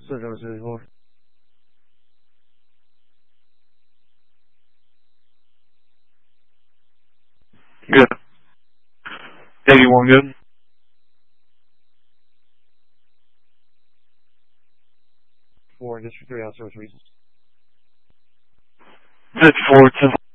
4-0-4. Good. 81 good. 4, District 3, outsource reasons. 54, 10.